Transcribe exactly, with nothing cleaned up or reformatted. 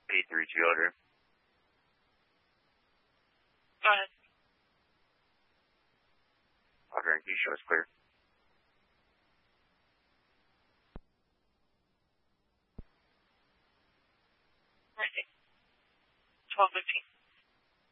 eight three two Audrey. Go ahead. Audrey, can you show us clear? Right. twelve fifteen.